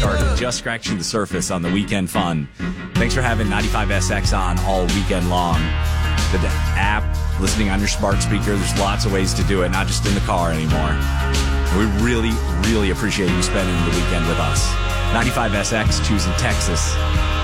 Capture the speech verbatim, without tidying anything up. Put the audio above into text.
started, just scratching the surface on the weekend fun. Thanks for having ninety-five S X on all weekend long. The app, listening on your smart speaker, there's lots of ways to do it, not just in the car anymore. We really, really appreciate you spending the weekend with us. ninety-five S X, choosing Texas